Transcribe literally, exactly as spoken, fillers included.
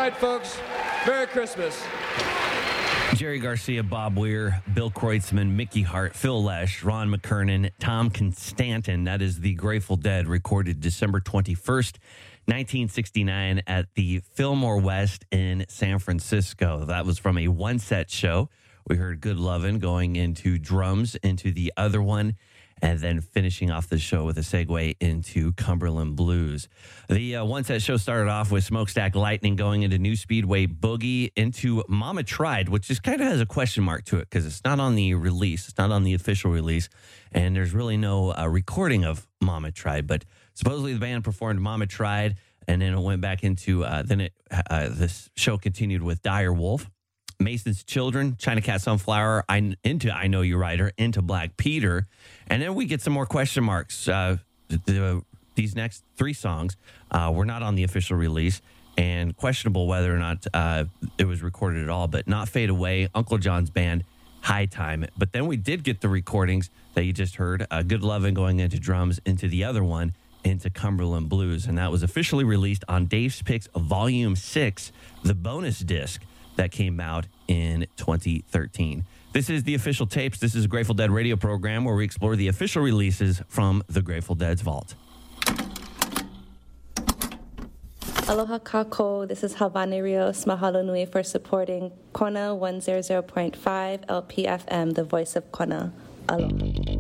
right, folks. Merry Christmas. Jerry Garcia, Bob Weir, Bill Kreutzmann, Mickey Hart, Phil Lesh, Ron McKernan, Tom Constantin. That is the Grateful Dead, recorded December twenty-first, nineteen sixty-nine at the Fillmore West in San Francisco. That was from a one-set show. We heard Good Lovin' going into drums into the other one, and then finishing off the show with a segue into Cumberland Blues. The uh, one-set show started off with Smokestack Lightning going into New Speedway Boogie into Mama Tried, which just kind of has a question mark to it because it's not on the release. It's not on the official release, and there's really no uh, recording of Mama Tried. But supposedly the band performed Mama Tried, and then it went back into, uh, then it uh, this show continued with Dire Wolf, Mason's Children, China Cat Sunflower, I, into I Know You Rider, into Black Peter. And then we get some more question marks. Uh, the, the, these next three songs uh, were not on the official release and questionable whether or not uh, it was recorded at all, but Not Fade Away, Uncle John's Band, High Time. But then we did get the recordings that you just heard, uh, Good Lovin' going into drums, into the other one, into Cumberland Blues. And that was officially released on Dave's Picks Volume six, the bonus disc that came out in twenty thirteen. This is the official tapes. This is a Grateful Dead radio program where we explore the official releases from the Grateful Dead's vault. Aloha kako, this is Havana Rios. Mahalo nui for supporting Kona one hundred point five L P F M, the voice of Kona. Aloha.